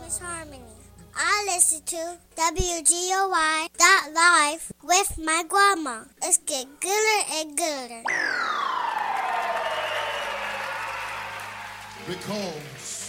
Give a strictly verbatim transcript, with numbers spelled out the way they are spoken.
is Harmony. I listen to W G O Y dot live with my grandma. It's get gooder and gooder. Because